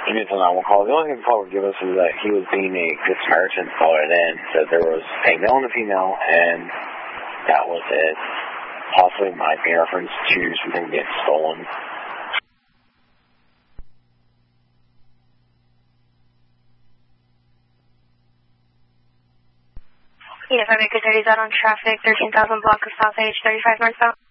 He didn't tell 911 call. The only thing the call would give us was that he was being a good Samaritan, called it in, said there was a male and a female, and that was it. Possibly might be in reference to something getting stolen. Yes, I make a 30s out on traffic, 13,000 block of South H, 35 northbound.